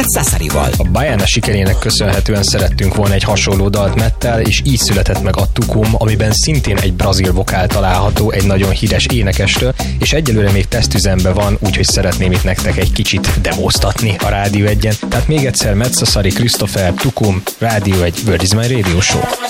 Sassarival. A Bajana sikerének köszönhetően szerettünk volna egy hasonló dalt Mettel, és így született meg a Tukum, amiben szintén egy brazil vokál található egy nagyon híres énekestől, és egyelőre még tesztüzemben van, úgyhogy szeretném itt nektek egy kicsit demóztatni a Rádió 1-en. Tehát még egyszer Metszaszari Christopher, Tukum, Rádió 1, World is my Radio Show.